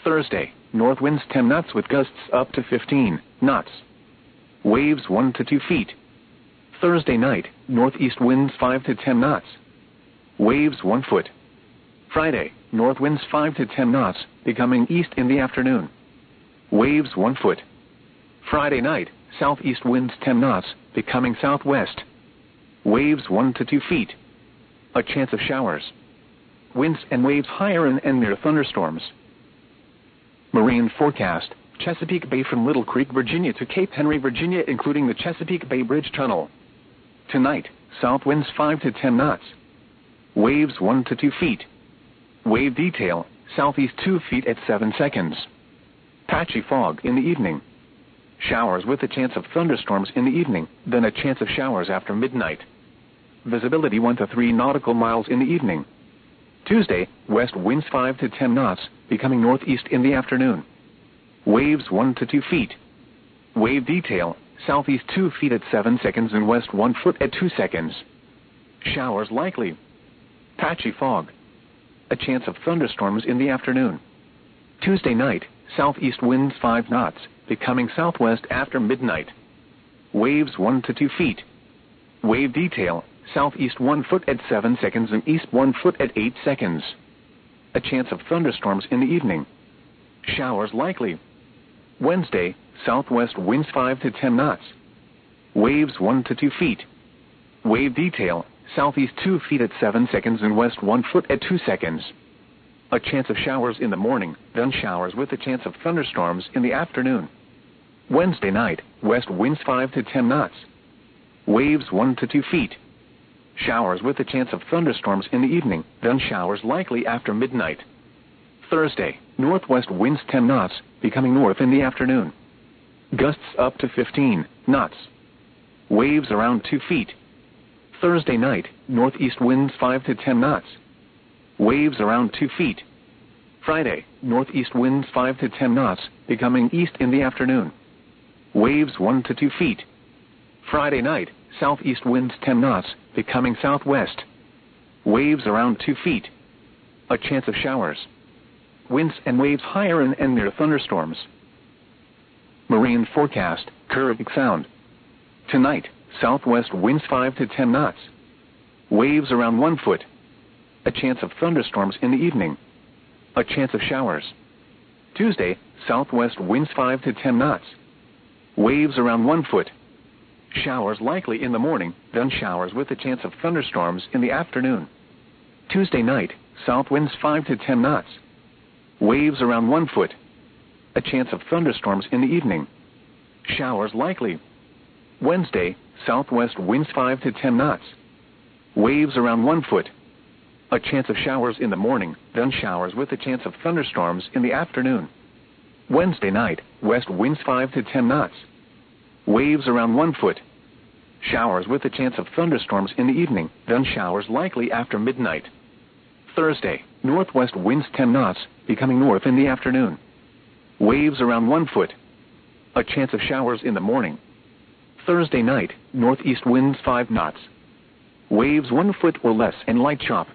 Thursday, north winds 10 knots with gusts up to 15 knots. Waves 1 to 2 feet. Thursday night, northeast winds 5 to 10 knots. Waves 1 foot. Friday, north winds 5 to 10 knots, becoming east in the afternoon. Waves 1 foot. Friday night, southeast winds 10 knots, becoming southwest. Waves 1 to 2 feet. A chance of showers. Winds and waves higher in and near thunderstorms. Marine forecast: Chesapeake Bay from Little Creek, Virginia to Cape Henry, Virginia, including the Chesapeake Bay Bridge Tunnel. Tonight, south winds 5 to 10 knots. Waves 1 to 2 feet. Wave detail: southeast 2 feet at 7 seconds. Patchy fog in the evening. Showers with a chance of thunderstorms in the evening, then a chance of showers after midnight. Visibility 1 to 3 nautical miles in the evening. Tuesday, west winds 5 to 10 knots, becoming northeast in the afternoon. Waves 1 to 2 feet. Wave detail: southeast 2 feet at 7 seconds and west 1 foot at 2 seconds. Showers likely. Patchy fog. A chance of thunderstorms in the afternoon. Tuesday night, southeast winds 5 knots, becoming southwest after midnight. Waves 1 to 2 feet. Wave detail: southeast 1 foot at 7 seconds and east 1 foot at 8 seconds. A chance of thunderstorms in the evening. Showers likely. Wednesday, southwest winds 5 to 10 knots. Waves 1 to 2 feet. Wave detail: southeast 2 feet at 7 seconds and west 1 foot at 2 seconds. A chance of showers in the morning, then showers with a chance of thunderstorms in the afternoon. Wednesday night, west winds 5 to 10 knots. Waves 1 to 2 feet. Showers with a chance of thunderstorms in the evening, then showers likely after midnight. Thursday, northwest winds 10 knots, becoming north in the afternoon. Gusts up to 15 knots. Waves around 2 feet. Thursday night, northeast winds 5 to 10 knots. Waves around 2 feet. Friday, northeast winds 5 to 10 knots, becoming east in the afternoon. Waves 1 to 2 feet. Friday night, southeast winds 10 knots, becoming southwest. Waves around 2 feet. A chance of showers. Winds and waves higher in and near thunderstorms. Marine forecast: Caribbean Sound. Tonight, southwest winds 5 to 10 knots. Waves around 1 foot. A chance of thunderstorms in the evening. A chance of showers. Tuesday, southwest winds 5 to 10 knots. Waves around 1 foot. Showers likely in the morning, then showers with a chance of thunderstorms in the afternoon. Tuesday night, south winds 5 to 10 knots. Waves around 1 foot. A chance of thunderstorms in the evening. Showers likely. Wednesday, southwest winds 5 to 10 knots. Waves around 1 foot. A chance of showers in the morning, then showers with a chance of thunderstorms in the afternoon. Wednesday night, west winds 5 to 10 knots. Waves around 1 foot. Showers with a chance of thunderstorms in the evening, then showers likely after midnight. Thursday, northwest winds 10 knots, becoming north in the afternoon. Waves around 1 foot. A chance of showers in the morning. Thursday night, northeast winds 5 knots. Waves 1 foot or less and light chop.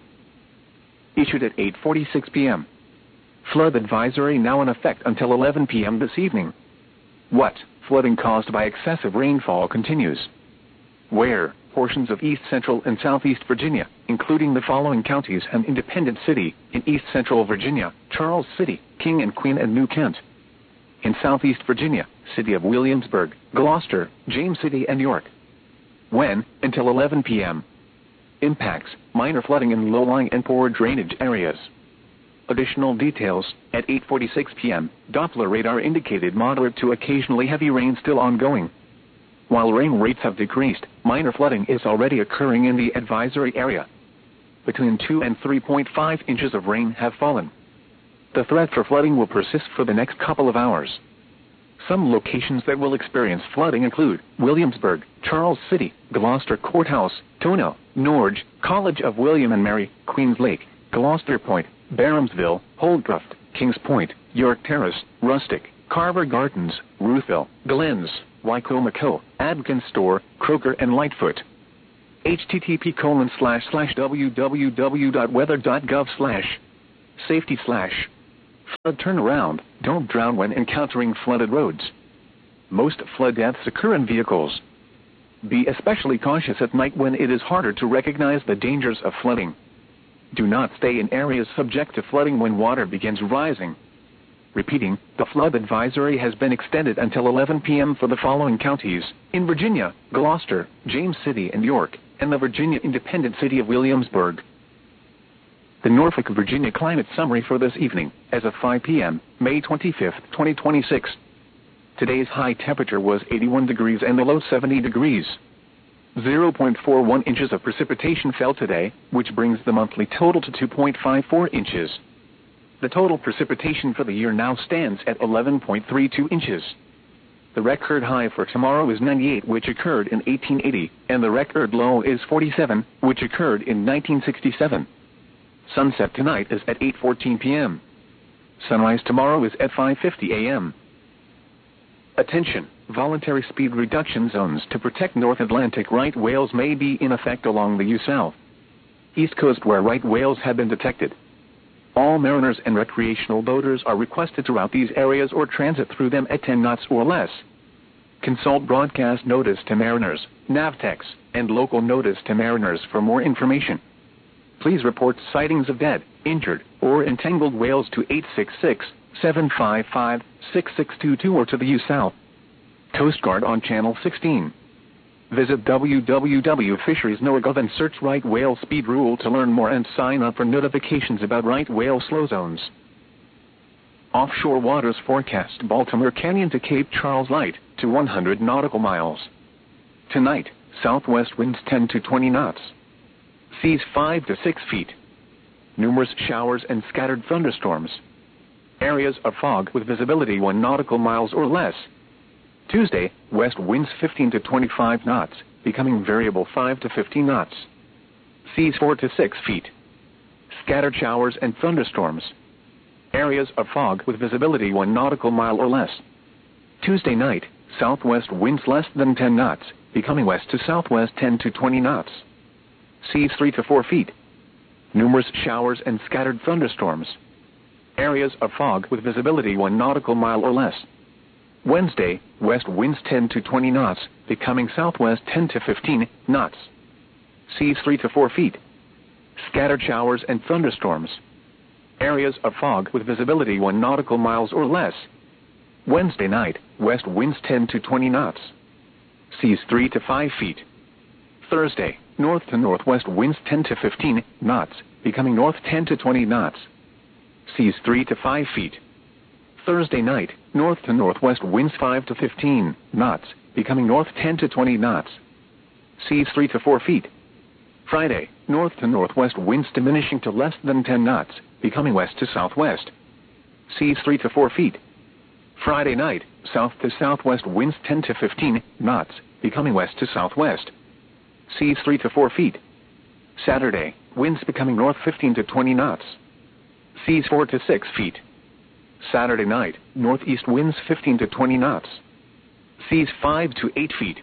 Issued at 8:46 p.m. Flood advisory now in effect until 11 p.m. this evening. What? Flooding caused by excessive rainfall continues. Where? Portions of east central and southeast Virginia, including the following counties and Independence City, in east central Virginia, Charles City, King and Queen and New Kent. In southeast Virginia, city of Williamsburg, Gloucester, James City and York. When? Until 11 p.m. Impacts: minor flooding in low-lying and poor drainage areas. Additional details: at 8:46 p.m., Doppler radar indicated moderate to occasionally heavy rain still ongoing. While rain rates have decreased, minor flooding is already occurring in the advisory area. Between 2 and 3.5 inches of rain have fallen. The threat for flooding will persist for the next couple of hours. Some locations that will experience flooding include Williamsburg, Charles City, Gloucester Courthouse, Tono, Norge, College of William and Mary, Queens Lake, Gloucester Point, Barhamsville, Holdcroft, Kings Point, York Terrace, Rustic, Carver Gardens, Ruthville, Glens, Wicomico, Adkins Store, Croker and Lightfoot. http://www.weather.gov/safety/ Flood turnaround, don't drown when encountering flooded roads. Most flood deaths occur in vehicles. Be especially cautious at night when it is harder to recognize the dangers of flooding. Do not stay in areas subject to flooding when water begins rising. Repeating, the flood advisory has been extended until 11 p.m. for the following counties: in Virginia, Gloucester, James City and York, and the Virginia independent city of Williamsburg. The Norfolk, Virginia climate summary for this evening, as of 5 p.m., May 25, 2026. Today's high temperature was 81 degrees and the low 70 degrees. 0.41 inches of precipitation fell today, which brings the monthly total to 2.54 inches. The total precipitation for the year now stands at 11.32 inches. The record high for tomorrow is 98, which occurred in 1880, and the record low is 47, which occurred in 1967. Sunset tonight is at 8:14 p.m. Sunrise tomorrow is at 5:50 a.m. Attention! Voluntary speed reduction zones to protect North Atlantic right whales may be in effect along the U.S. East Coast where right whales have been detected. All mariners and recreational boaters are requested to route these areas or transit through them at 10 knots or less. Consult broadcast notice to mariners, Navtex, and local notice to mariners for more information. Please report sightings of dead, injured, or entangled whales to 866-755-6622 or to the U-South Coast Guard on Channel 16. Visit www.fisheries.gov and search right whale speed rule to learn more and sign up for notifications about right whale slow zones. Offshore waters forecast: Baltimore Canyon to Cape Charles light to 100 nautical miles. Tonight, southwest winds 10 to 20 knots. Seas 5 to 6 feet. Numerous showers and scattered thunderstorms. Areas of fog with visibility 1 nautical miles or less. Tuesday, west winds 15 to 25 knots, becoming variable 5 to 15 knots. Seas 4 to 6 feet. Scattered showers and thunderstorms. Areas of fog with visibility 1 nautical mile or less. Tuesday night, southwest winds less than 10 knots, becoming west to southwest 10 to 20 knots. Seas 3 to 4 feet. Numerous showers and scattered thunderstorms. Areas of fog with visibility 1 nautical mile or less. Wednesday, west winds 10 to 20 knots, becoming southwest 10 to 15 knots. Seas 3 to 4 feet. Scattered showers and thunderstorms. Areas of fog with visibility 1 nautical miles or less. Wednesday night, west winds 10 to 20 knots. Seas 3 to 5 feet. Thursday, north to northwest winds 10 to 15 knots, becoming north 10 to 20 knots. Seas 3 to 5 feet. Thursday night, north to northwest winds 5 to 15 knots, becoming north 10 to 20 knots. Seas 3 to 4 feet. Friday, north to northwest winds diminishing to less than 10 knots, becoming west to southwest. Seas 3 to 4 feet. Friday night, south to southwest winds 10 to 15 knots, becoming west to southwest. Seas 3 to 4 feet. Saturday, winds becoming north 15 to 20 knots. Seas 4 to 6 feet. Saturday night, northeast winds 15 to 20 knots. Seas 5 to 8 feet.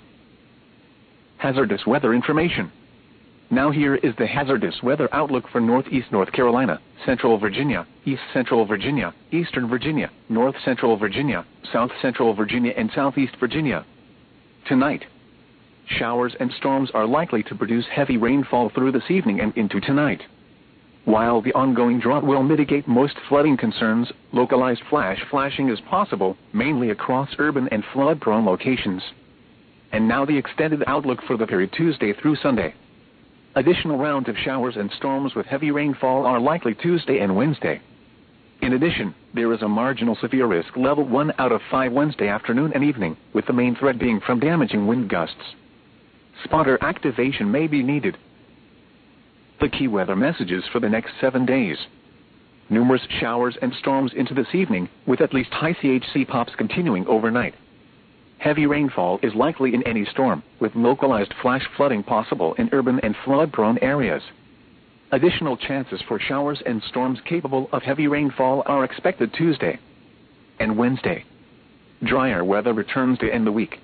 Hazardous weather information. Now here is the hazardous weather outlook for Northeast North Carolina, Central Virginia, East Central Virginia, Eastern Virginia, North Central Virginia, South Central Virginia and Southeast Virginia. Tonight, showers and storms are likely to produce heavy rainfall through this evening and into tonight. While the ongoing drought will mitigate most flooding concerns, localized flash flashing is possible, mainly across urban and flood-prone locations. And now the extended outlook for the period Tuesday through Sunday. Additional rounds of showers and storms with heavy rainfall are likely Tuesday and Wednesday. In addition, there is a marginal severe risk level 1 out of 5 Wednesday afternoon and evening, with the main threat being from damaging wind gusts. Spotter activation may be needed. The key weather messages for the next 7 days. Numerous showers and storms into this evening, with at least high CHC pops continuing overnight. Heavy rainfall is likely in any storm, with localized flash flooding possible in urban and flood-prone areas. Additional chances for showers and storms capable of heavy rainfall are expected Tuesday and Wednesday. Drier weather returns to end the week.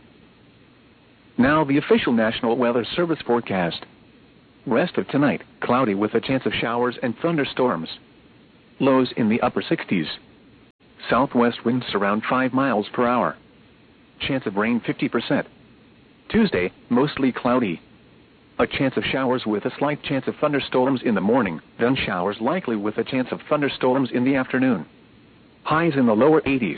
Now the official National Weather Service forecast. Rest of tonight, cloudy with a chance of showers and thunderstorms. Lows in the upper 60s. Southwest winds around 5 miles per hour. Chance of rain 50%. Tuesday, mostly cloudy. A chance of showers with a slight chance of thunderstorms in the morning, then showers likely with a chance of thunderstorms in the afternoon. Highs in the lower 80s.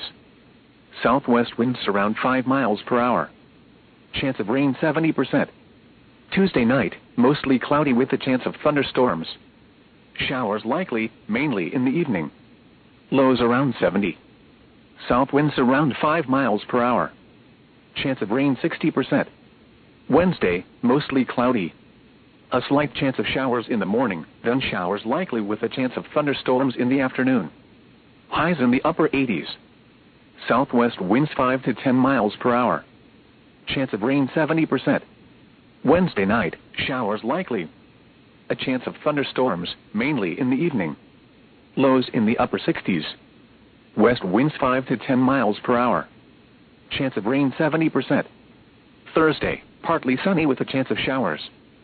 Southwest winds around 5 miles per hour. Chance of rain 70%. Tuesday night, mostly cloudy with a chance of thunderstorms. Showers likely, mainly in the evening. Lows around 70. South winds around 5 miles per hour. Chance of rain 60%. Wednesday, mostly cloudy. A slight chance of showers in the morning, then showers likely with a chance of thunderstorms in the afternoon. Highs in the upper 80s. Southwest winds 5 to 10 miles per hour. Chance of rain 70%. Wednesday night, showers likely. A chance of thunderstorms, mainly in the evening. Lows in the upper 60s. West winds 5 to 10 miles per hour. Chance of rain 70%. Thursday, partly sunny with a chance of showers.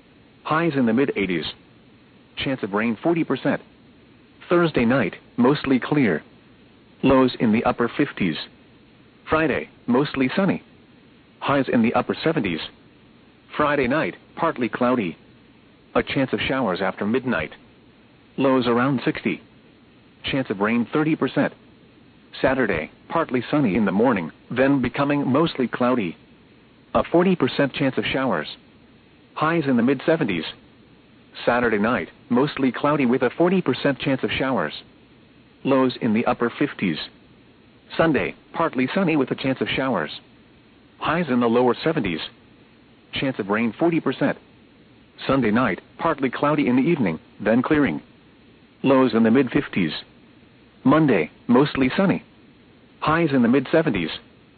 Highs in the mid-80s. Chance of rain 40%. Thursday night, mostly clear. Lows in the upper 50s. Friday, mostly sunny. Highs in the upper 70s. Friday night, partly cloudy. A chance of showers after midnight. Lows around 60. Chance of rain 30%. Saturday, partly sunny in the morning, then becoming mostly cloudy. A 40% chance of showers. Highs in the mid-70s. Saturday night, mostly cloudy with a 40% chance of showers. Lows in the upper 50s. Sunday, partly sunny with a chance of showers. Highs in the lower 70s. Chance of rain 40%. Sunday night, partly cloudy in the evening, then clearing. Lows in the mid-50s. Monday, mostly sunny. Highs in the mid-70s.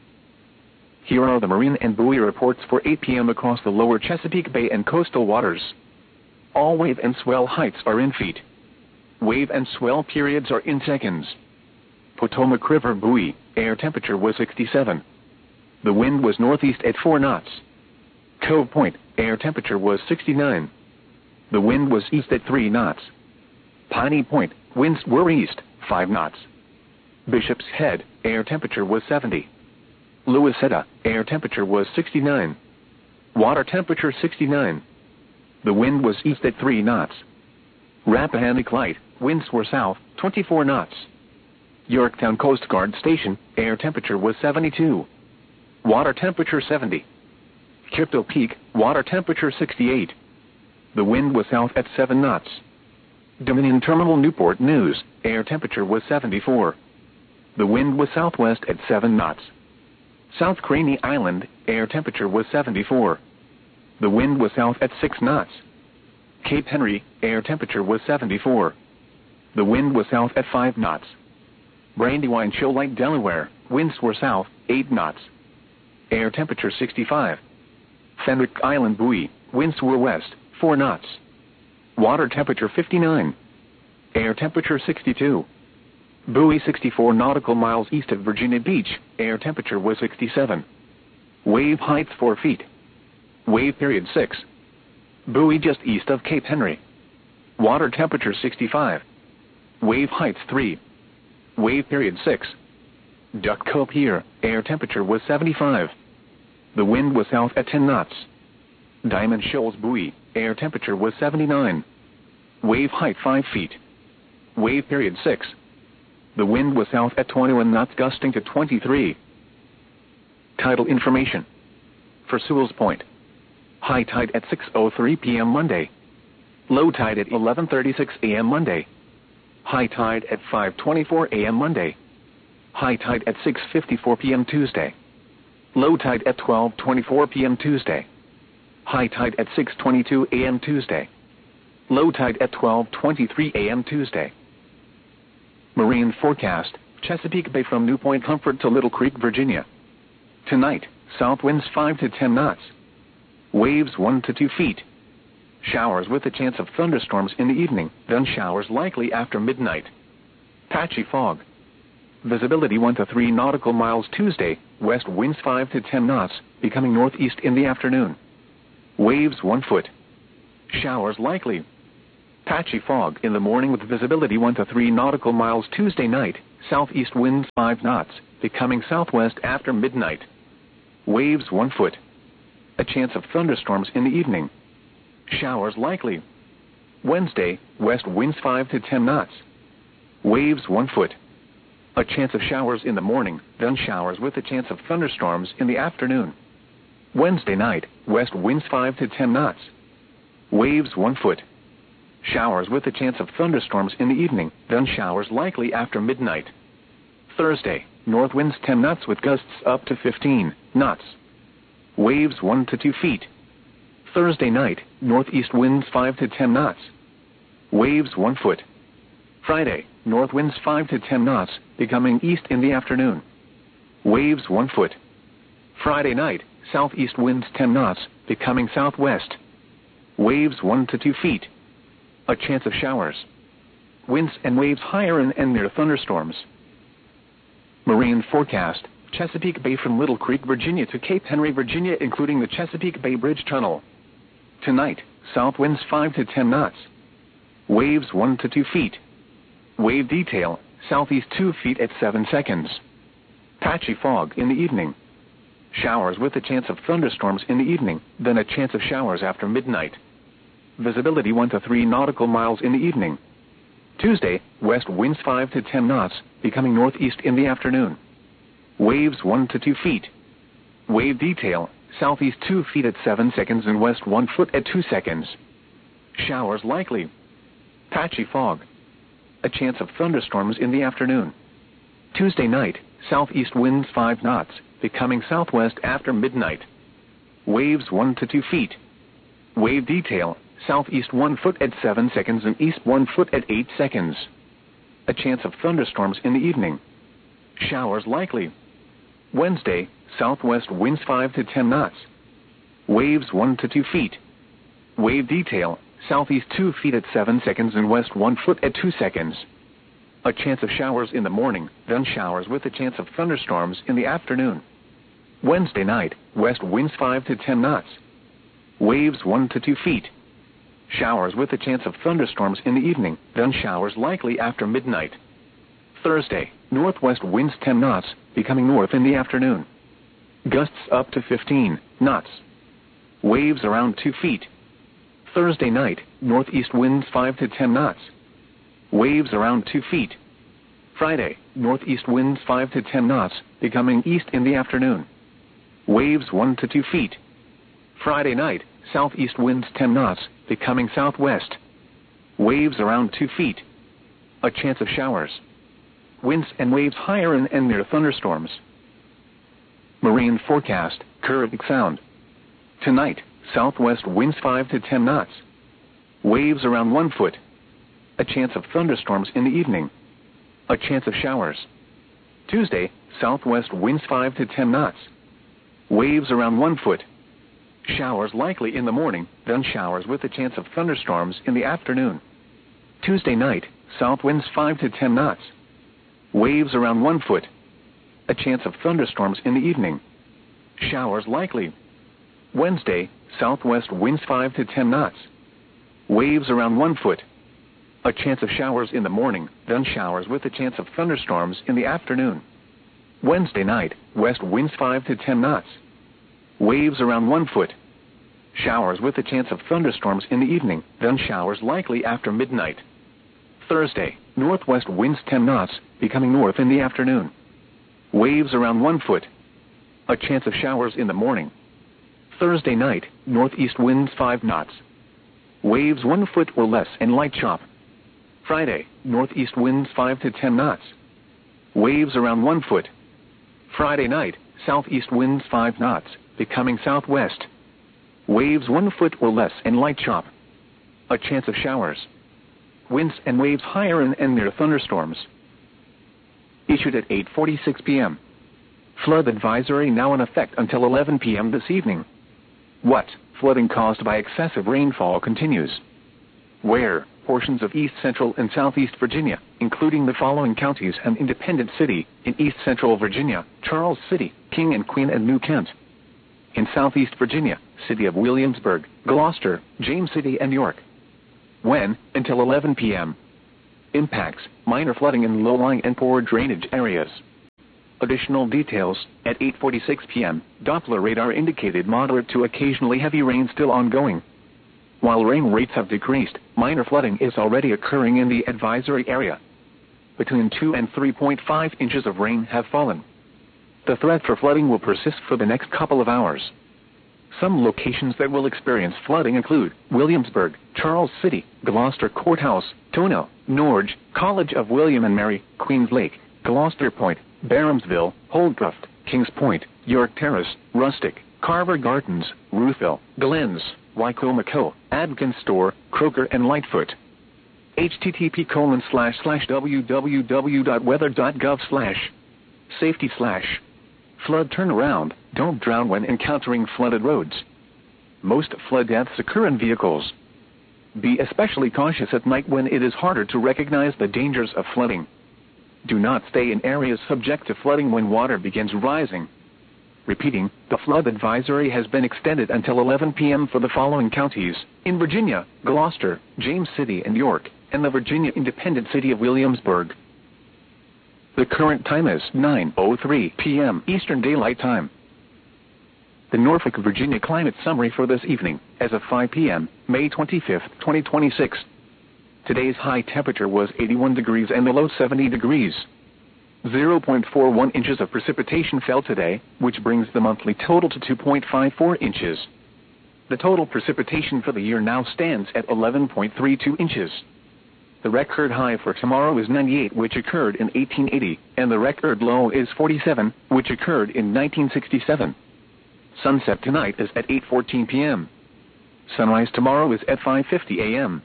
Here are the marine and buoy reports for 8 p.m. across the lower Chesapeake Bay and coastal waters. All wave and swell heights are in feet. Wave and swell periods are in seconds. Potomac River buoy, air temperature was 67. The wind was northeast at 4 knots. Cove Point, air temperature was 69. The wind was east at 3 knots. Piney Point, winds were east, 5 knots. Bishop's Head, air temperature was 70. Louisetta, air temperature was 69. Water temperature 69. The wind was east at 3 knots. Rappahannock Light, winds were south, 24 knots. Yorktown Coast Guard Station, air temperature was 72. Water temperature 70. Crypto Peak, water temperature 68. The wind was south at 7 knots. Dominion Terminal Newport News, air temperature was 74. The wind was southwest at 7 knots. South Craney Island, air temperature was 74. The wind was south at 6 knots. Cape Henry, air temperature was 74. The wind was south at 5 knots. Brandywine Shoal Lake, Delaware, winds were south, 8 knots. Air temperature 65. Fenwick Island buoy, winds were west, 4 knots. Water temperature 59. Air temperature 62. Buoy 64 nautical miles east of Virginia Beach, air temperature was 67. Wave height 4 feet. Wave period 6. Buoy just east of Cape Henry. Water temperature 65. Wave height 3. Wave period 6. Duck Cove Pier, air temperature was 75. The wind was south at 10 knots. Diamond Shoals buoy, air temperature was 79. Wave height 5 feet. Wave period 6. The wind was south at 21 knots, gusting to 23. Tidal information. For Sewell's Point. High tide at 6:03 p.m. Monday. Low tide at 11:36 a.m. Monday. High tide at 5:24 a.m. Monday. High tide at 6:54 p.m. Tuesday. Low tide at 12:24 p.m. Tuesday. High tide at 6:22 a.m. Tuesday. Low tide at 12:23 a.m. Tuesday. Marine forecast, Chesapeake Bay from New Point Comfort to Little Creek, Virginia. Tonight, south winds 5 to 10 knots. Waves 1 to 2 feet. Showers with a chance of thunderstorms in the evening, then showers likely after midnight. Patchy fog. Visibility 1 to 3 nautical miles Tuesday, west winds 5 to 10 knots, becoming northeast in the afternoon. Waves 1 foot. Showers likely. Patchy fog in the morning with visibility 1 to 3 nautical miles Tuesday night, southeast winds 5 knots, becoming southwest after midnight. Waves 1 foot. A chance of thunderstorms in the evening. Showers likely. Wednesday, west winds 5 to 10 knots. Waves 1 foot. A chance of showers in the morning, then showers with a chance of thunderstorms in the afternoon. Wednesday night, west winds 5 to 10 knots. Waves 1 foot. Showers with a chance of thunderstorms in the evening, then showers likely after midnight. Thursday, north winds 10 knots with gusts up to 15 knots. Waves 1 to 2 feet. Thursday night, northeast winds 5 to 10 knots. Waves 1 foot. Friday, north winds 5 to 10 knots, becoming east in the afternoon. Waves 1 foot. Friday night, southeast winds 10 knots, becoming southwest. Waves 1 to 2 feet. A chance of showers. Winds and waves higher and near thunderstorms. Marine forecast: Chesapeake Bay from Little Creek, Virginia to Cape Henry, Virginia, including the Chesapeake Bay Bridge Tunnel. Tonight, south winds 5 to 10 knots. Waves 1 to 2 feet. Wave detail: southeast 2 feet at 7 seconds. Patchy fog in the evening. Showers with a chance of thunderstorms in the evening, then a chance of showers after midnight. Visibility 1 to 3 nautical miles in the evening. Tuesday, west winds 5 to 10 knots, becoming northeast in the afternoon. Waves 1 to 2 feet. Wave detail: southeast 2 feet at 7 seconds and west 1 foot at 2 seconds. Showers likely. Patchy fog. A chance of thunderstorms in the afternoon. Tuesday night, southeast winds 5 knots, becoming southwest after midnight. Waves 1 to 2 feet. Wave detail: southeast 1 foot at 7 seconds and east 1 foot at 8 seconds. A chance of thunderstorms in the evening. Showers likely. Wednesday, southwest winds 5 to 10 knots. Waves 1 to 2 feet. Wave detail: southeast 2 feet at 7 seconds and west 1 foot at 2 seconds. A chance of showers in the morning, then showers with a chance of thunderstorms in the afternoon. Wednesday night, west winds 5 to 10 knots. Waves 1 to 2 feet. Showers with a chance of thunderstorms in the evening, then showers likely after midnight. Thursday, northwest winds 10 knots, becoming north in the afternoon. Gusts up to 15 knots. Waves around 2 feet. Thursday night, northeast winds 5 to 10 knots. Waves around 2 feet. Friday, northeast winds 5 to 10 knots, becoming east in the afternoon. Waves 1 to 2 feet. Friday night, southeast winds 10 knots, becoming southwest. Waves around 2 feet. A chance of showers. Winds and waves higher and near thunderstorms. Marine forecast: Caribbean Sound. Tonight, southwest winds 5 to 10 knots. Waves around 1 foot. A chance of thunderstorms in the evening. A chance of showers. Tuesday, southwest winds 5 to 10 knots. Waves around 1 foot. Showers likely in the morning, then showers with a chance of thunderstorms in the afternoon. Tuesday night, south winds 5 to 10 knots. Waves around 1 foot. A chance of thunderstorms in the evening. Showers likely. Wednesday, southwest winds 5 to 10 knots. Waves around 1 foot. A chance of showers in the morning, then showers with a chance of thunderstorms in the afternoon. Wednesday night, west winds 5 to 10 knots. Waves around 1 foot. Showers with a chance of thunderstorms in the evening, then showers likely after midnight. Thursday, northwest winds 10 knots, becoming north in the afternoon. Waves around 1 foot. A chance of showers in the morning. Thursday night, northeast winds 5 knots. Waves 1 foot or less and light chop. Friday, northeast winds 5 to 10 knots. Waves around 1 foot. Friday night, southeast winds 5 knots, becoming southwest. Waves 1 foot or less and light chop. A chance of showers. Winds and waves higher and near thunderstorms. Issued at 8:46 p.m. Flood advisory now in effect until 11 p.m. this evening. What? Flooding caused by excessive rainfall continues. Where? Portions of east central and southeast Virginia, including the following counties and Independent City, in east central Virginia, Charles City, King and Queen and New Kent. In southeast Virginia, City of Williamsburg, Gloucester, James City and York. When? Until 11 p.m. Impacts: minor flooding in low-lying and poor drainage areas. Additional details: at 8:46 p.m., Doppler radar indicated moderate to occasionally heavy rain still ongoing. While rain rates have decreased, minor flooding is already occurring in the advisory area. Between 2 and 3.5 inches of rain have fallen. The threat for flooding will persist for the next couple of hours. Some locations that will experience flooding include Williamsburg, Charles City, Gloucester Courthouse, Tono, Norge, College of William and Mary, Queens Lake, Gloucester Point, Barhamsville, Holdcroft, Kings Point, York Terrace, Rustic, Carver Gardens, Ruthville, Glens, Wicomico, Adkins Store, Croker and Lightfoot. http://www.weather.gov/safety/flood turnaround. Don't drown when encountering flooded roads. Most flood deaths occur in vehicles. Be especially cautious at night when it is harder to recognize the dangers of flooding. Do not stay in areas subject to flooding when water begins rising. Repeating, the flood advisory has been extended until 11 p.m. for the following counties: in Virginia, Gloucester, James City and York, and the Virginia independent city of Williamsburg. The current time is 9:03 p.m. Eastern Daylight Time. The Norfolk, Virginia climate summary for this evening, as of 5 p.m., May 25, 2026. Today's high temperature was 81 degrees and the low 70 degrees. 0.41 inches of precipitation fell today, which brings the monthly total to 2.54 inches. The total precipitation for the year now stands at 11.32 inches. The record high for tomorrow is 98, which occurred in 1880, and the record low is 47, which occurred in 1967. Sunset tonight is at 8:14 p.m. Sunrise tomorrow is at 5:50 a.m.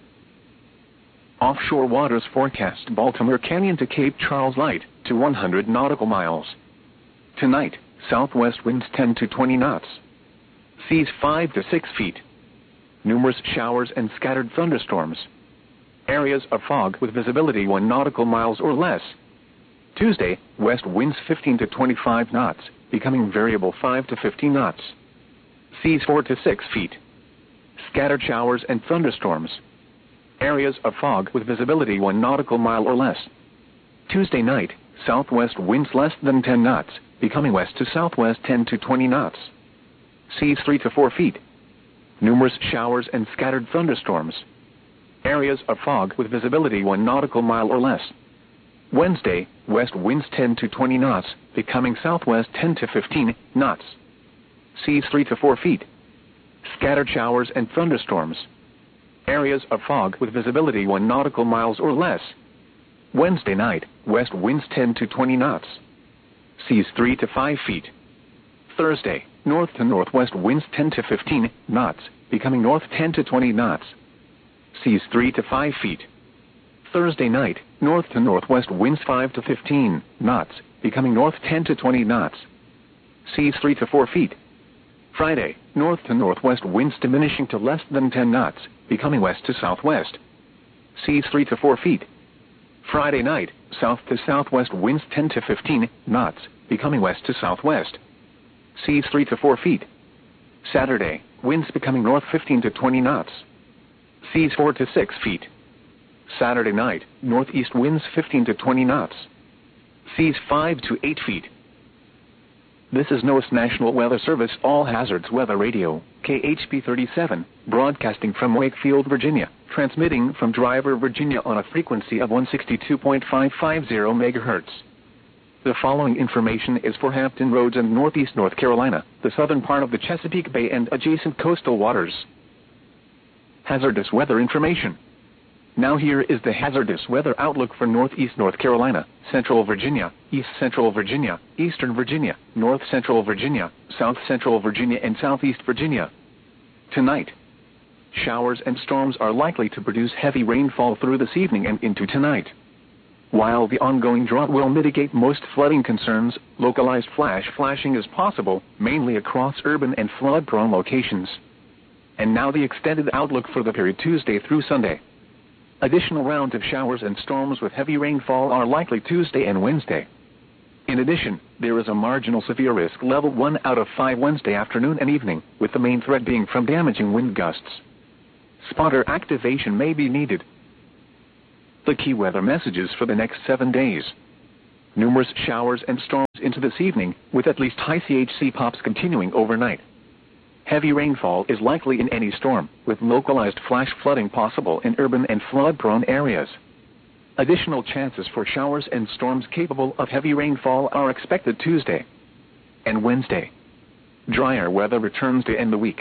Offshore waters forecast: Baltimore Canyon to Cape Charles light to 100 nautical miles. Tonight, southwest winds 10 to 20 knots. Seas 5 to 6 feet. Numerous showers and scattered thunderstorms. Areas of fog with visibility 1 nautical miles or less. Tuesday, west winds 15 to 25 knots, becoming variable 5 to 15 knots. Seas 4 to 6 feet. Scattered showers and thunderstorms. Areas of fog with visibility 1 nautical mile or less. Tuesday night, southwest winds less than 10 knots, becoming west to southwest 10 to 20 knots. Seas 3 to 4 feet. Numerous showers and scattered thunderstorms. Areas of fog with visibility 1 nautical mile or less. Wednesday, west winds 10 to 20 knots, becoming southwest 10 to 15 knots. Seas 3 to 4 feet. Scattered showers and thunderstorms. Areas of fog with visibility 1 nautical miles or less. Wednesday night, west winds 10 to 20 knots. Seas 3 to 5 feet. Thursday, north to northwest winds 10 to 15 knots, becoming north 10 to 20 knots. Seas 3 to 5 feet. Thursday night, north to northwest winds 5 to 15 knots, becoming north 10 to 20 knots. Seas 3 to 4 feet. Friday, north to northwest winds diminishing to less than 10 knots, becoming west to southwest. Seas 3 to 4 feet. Friday night, south to southwest winds 10 to 15 knots, becoming west to southwest. Seas 3 to 4 feet. Saturday, winds becoming north 15 to 20 knots. Seas 4 to 6 feet. Saturday night, northeast winds 15 to 20 knots. Seas 5 to 8 feet. This is NOAA's National Weather Service All Hazards Weather Radio, KHP 37, broadcasting from Wakefield, Virginia, transmitting from Driver, Virginia on a frequency of 162.550 MHz. The following information is for Hampton Roads and Northeast North Carolina, the southern part of the Chesapeake Bay and adjacent coastal waters. Hazardous weather information. Now here is the hazardous weather outlook for Northeast North Carolina, Central Virginia, East Central Virginia, Eastern Virginia, North Central Virginia, South Central Virginia and Southeast Virginia. Tonight, showers and storms are likely to produce heavy rainfall through this evening and into tonight. While the ongoing drought will mitigate most flooding concerns, localized flashing is possible, mainly across urban and flood-prone locations. And now the extended outlook for the period Tuesday through Sunday. Additional rounds of showers and storms with heavy rainfall are likely Tuesday and Wednesday. In addition, there is a marginal severe risk level 1 out of 5 Wednesday afternoon and evening, with the main threat being from damaging wind gusts. Spotter activation may be needed. The key weather messages for the next 7 days. Numerous showers and storms into this evening, with at least high CHC pops continuing overnight. Heavy rainfall is likely in any storm, with localized flash flooding possible in urban and flood-prone areas. Additional chances for showers and storms capable of heavy rainfall are expected Tuesday and Wednesday. Drier weather returns to end the week.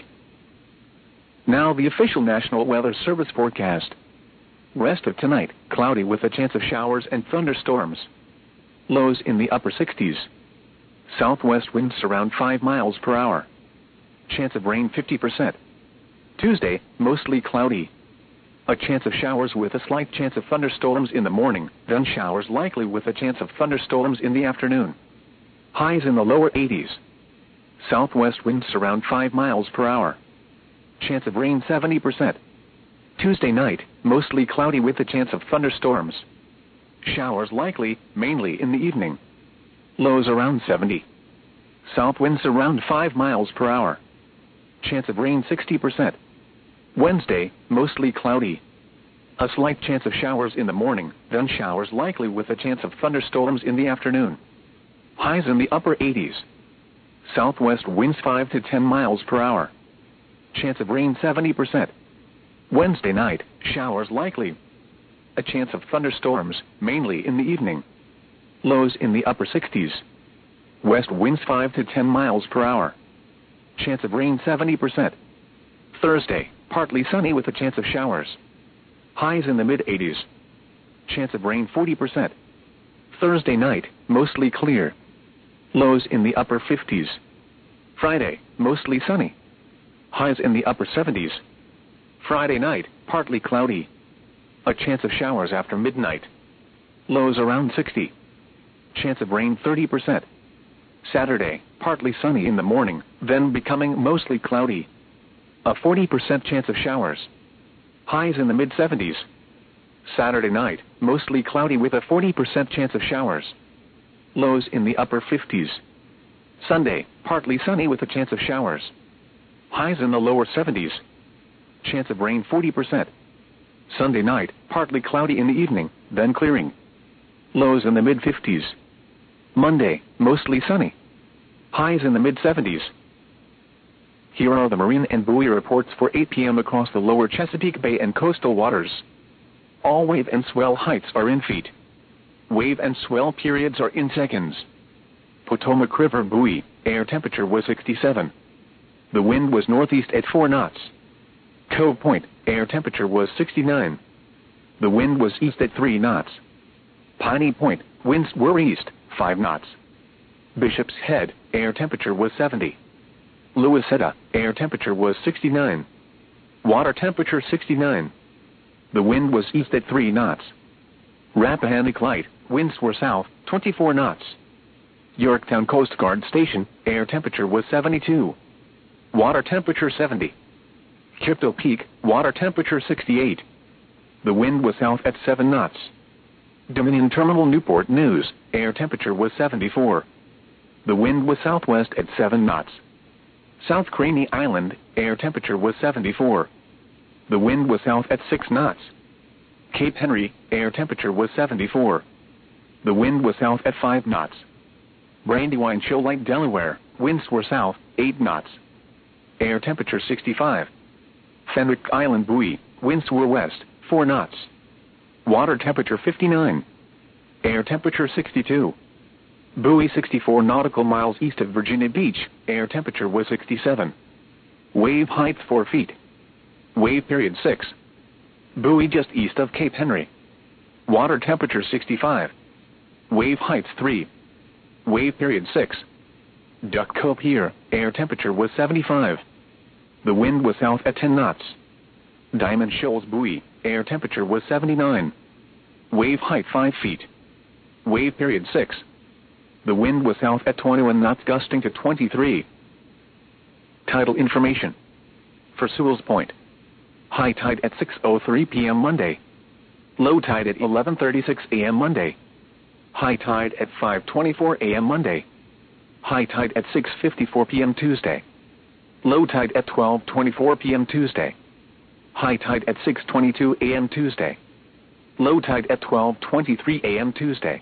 Now the official National Weather Service forecast. Rest of tonight, cloudy with a chance of showers and thunderstorms. Lows in the upper 60s. Southwest winds around 5 miles per hour. Chance of rain 50%. Tuesday, mostly cloudy. A chance of showers with a slight chance of thunderstorms in the morning, then showers likely with a chance of thunderstorms in the afternoon. Highs in the lower 80s. Southwest winds around 5 miles per hour. Chance of rain 70%. Tuesday night, mostly cloudy with a chance of thunderstorms. Showers likely, mainly in the evening. Lows around 70. South winds around 5 miles per hour. Chance of rain 60%. Wednesday, mostly cloudy. A slight chance of showers in the morning, then showers likely with a chance of thunderstorms in the afternoon. Highs in the upper 80s. Southwest winds 5 to 10 miles per hour. Chance of rain 70%. Wednesday night, showers likely. A chance of thunderstorms, mainly in the evening. Lows in the upper 60s. West winds 5 to 10 miles per hour. Chance of rain 70%. Thursday, partly sunny with a chance of showers. Highs in the mid-80s. Chance of rain 40%. Thursday night, mostly clear. Lows in the upper 50s. Friday, mostly sunny. Highs in the upper 70s. Friday night, partly cloudy. A chance of showers after midnight. Lows around 60. Chance of rain 30%. Saturday, partly sunny in the morning, then becoming mostly cloudy. A 40% chance of showers. Highs in the mid-70s. Saturday night, mostly cloudy with a 40% chance of showers. Lows in the upper 50s. Sunday, partly sunny with a chance of showers. Highs in the lower 70s. Chance of rain 40%. Sunday night, partly cloudy in the evening, then clearing. Lows in the mid-50s. Monday, mostly sunny. Highs in the mid-70s. Here are the marine and buoy reports for 8 p.m. across the lower Chesapeake Bay and coastal waters. All wave and swell heights are in feet. Wave and swell periods are in seconds. Potomac River buoy, air temperature was 67. The wind was northeast at 4 knots. Cove Point, air temperature was 69. The wind was east at 3 knots. Piney Point, winds were east, 5 knots. Bishop's Head, air temperature was 70. Louisetta, air temperature was 69. Water temperature 69. The wind was east at 3 knots. Rappahannock Light, winds were south, 24 knots. Yorktown Coast Guard Station, air temperature was 72. Water temperature 70. Kipto Peak, water temperature 68. The wind was south at 7 knots. Dominion Terminal Newport News, air temperature was 74. The wind was southwest at 7 knots. South Craney Island, air temperature was 74. The wind was south at 6 knots. Cape Henry, air temperature was 74. The wind was south at 5 knots. Brandywine Shoal Lake, Delaware, winds were south, 8 knots. Air temperature 65. Fenwick Island buoy, winds were west, 4 knots. Water temperature 59. Air temperature 62. Buoy 64 nautical miles east of Virginia Beach, air temperature was 67. Wave height 4 feet. Wave period 6. Buoy just east of Cape Henry. Water temperature 65. Wave height 3. Wave period 6. Duck Cove Pier, air temperature was 75. The wind was south at 10 knots. Diamond Shoals buoy, air temperature was 79. Wave height 5 feet. Wave period 6. The wind was south at 21 knots, gusting to 23. Tidal information. For Sewell's Point. High tide at 6:03 p.m. Monday. Low tide at 11:36 a.m. Monday. High tide at 5:24 a.m. Monday. High tide at 6:54 p.m. Tuesday. Low tide at 12:24 p.m. Tuesday. High tide at 6:22 a.m. Tuesday. Low tide at 12:23 a.m. Tuesday.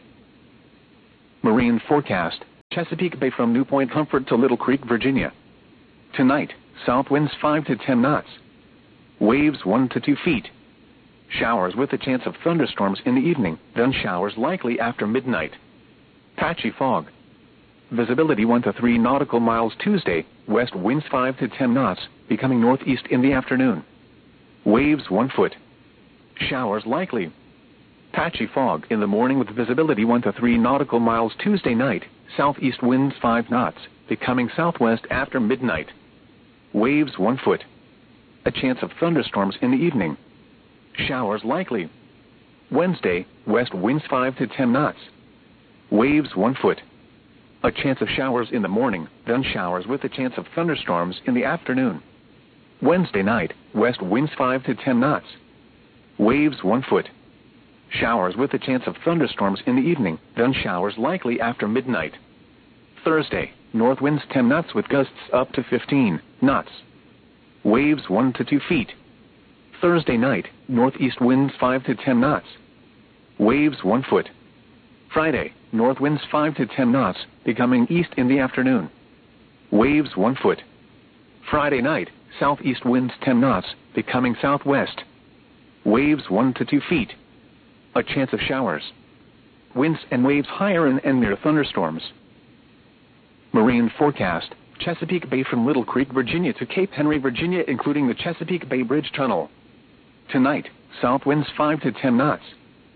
Marine forecast, Chesapeake Bay from New Point Comfort to Little Creek, Virginia. Tonight, south winds 5 to 10 knots. Waves 1 to 2 feet. Showers with a chance of thunderstorms in the evening, then showers likely after midnight. Patchy fog. Visibility 1 to 3 nautical miles Tuesday, west winds 5 to 10 knots, becoming northeast in the afternoon. Waves 1 foot. Showers likely. Patchy fog in the morning with visibility 1 to 3 nautical miles Tuesday night, southeast winds 5 knots, becoming southwest after midnight. Waves 1 foot. A chance of thunderstorms in the evening. Showers likely. Wednesday, west winds 5 to 10 knots. Waves 1 foot. A chance of showers in the morning, then showers with a chance of thunderstorms in the afternoon. Wednesday night, west winds 5 to 10 knots. Waves 1 foot. Showers with a chance of thunderstorms in the evening, then showers likely after midnight. Thursday, north winds 10 knots with gusts up to 15 knots. Waves 1 to 2 feet. Thursday night, northeast winds 5 to 10 knots. Waves 1 foot. Friday, north winds 5 to 10 knots, becoming east in the afternoon. Waves 1 foot. Friday night, southeast winds 10 knots, becoming southwest. Waves 1 to 2 feet. A chance of showers. Winds and waves higher and near thunderstorms. Marine forecast, Chesapeake Bay from Little Creek, Virginia to Cape Henry, Virginia, including the Chesapeake Bay Bridge Tunnel. Tonight, south winds 5 to 10 knots.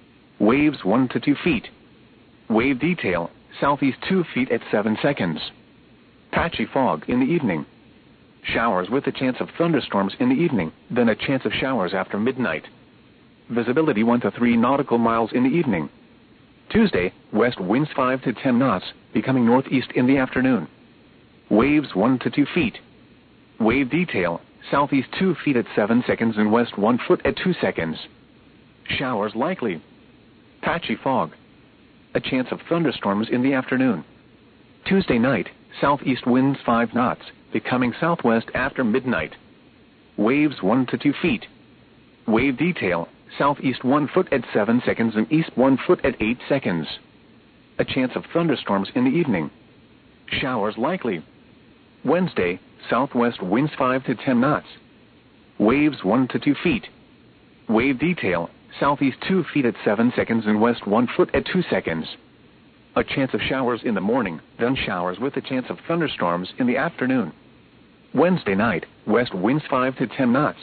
Waves 1 to 2 feet. Wave detail, southeast 2 feet at 7 seconds. Patchy fog in the evening. Showers with a chance of thunderstorms in the evening, then a chance of showers after midnight. Visibility 1 to 3 nautical miles in the evening. Tuesday, west winds 5 to 10 knots, becoming northeast in the afternoon. Waves 1 to 2 feet. Wave detail, southeast 2 feet at 7 seconds and west 1 foot at 2 seconds. Showers likely. Patchy fog. A chance of thunderstorms in the afternoon. Tuesday night, southeast winds 5 knots, becoming southwest after midnight. Waves 1 to 2 feet. Wave detail, southeast 1 foot at 7 seconds and east 1 foot at 8 seconds. A chance of thunderstorms in the evening. Showers likely. Wednesday, southwest winds 5 to 10 knots. Waves 1 to 2 feet. Wave detail, southeast 2 feet at 7 seconds and west 1 foot at 2 seconds. A chance of showers in the morning, then showers with a chance of thunderstorms in the afternoon. Wednesday night, west winds 5 to 10 knots.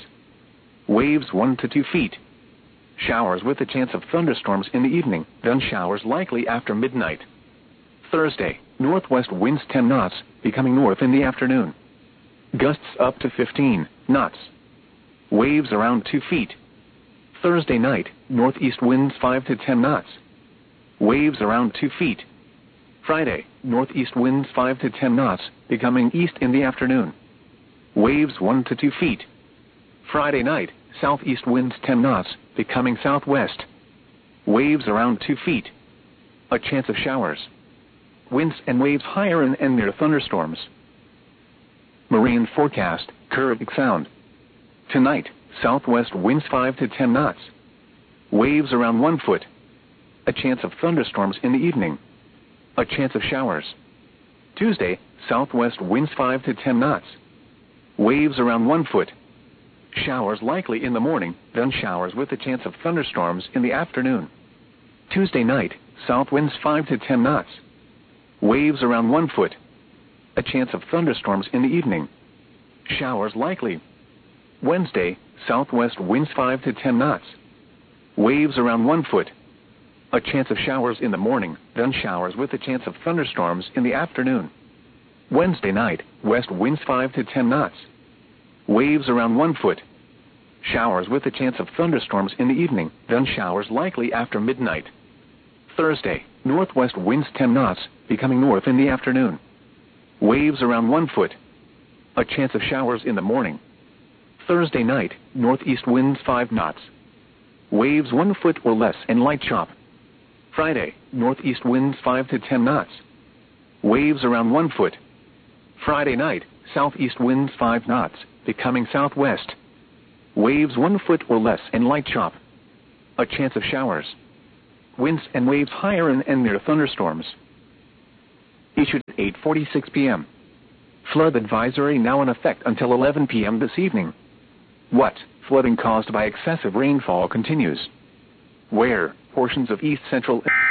Waves 1 to 2 feet. Showers with a chance of thunderstorms in the evening, then showers likely after midnight. Thursday, northwest winds 10 knots, becoming north in the afternoon. Gusts up to 15 knots. Waves around 2 feet. Thursday night, northeast winds 5 to 10 knots. Waves around 2 feet. Friday, northeast winds 5 to 10 knots, becoming east in the afternoon. Waves 1 to 2 feet. Friday night, southeast winds 10 knots, becoming southwest. Waves around 2 feet. A chance of showers. Winds and waves higher and near thunderstorms. Marine forecast, Caribbean Sound. Tonight, southwest winds 5 to 10 knots. Waves around 1 foot. A chance of thunderstorms in the evening. A chance of showers. Tuesday, southwest winds 5 to 10 knots. Waves around 1 foot. Showers likely in the morning, then showers with a chance of thunderstorms in the afternoon. Tuesday night, south winds 5 to 10 knots. Waves around 1 foot. A chance of thunderstorms in the evening. Showers likely. Wednesday, southwest winds 5 to 10 knots. Waves around 1 foot. A chance of showers in the morning, then showers with a chance of thunderstorms in the afternoon. Wednesday night, west winds 5 to 10 knots. Waves around 1 foot. Showers with a chance of thunderstorms in the evening, then showers likely after midnight. Thursday, northwest winds 10 knots, becoming north in the afternoon. Waves around 1 foot. A chance of showers in the morning. Thursday night, northeast winds 5 knots. Waves 1 foot or less and light chop. Friday, northeast winds 5 to 10 knots. Waves around 1 foot. Friday night, southeast winds 5 knots, becoming southwest. Waves 1 foot or less and light chop. A chance of showers. Winds and waves higher and near thunderstorms. Issued at 8:46 p.m. Flood advisory now in effect until 11 p.m. this evening. What? Flooding caused by excessive rainfall continues. Where? Portions of east central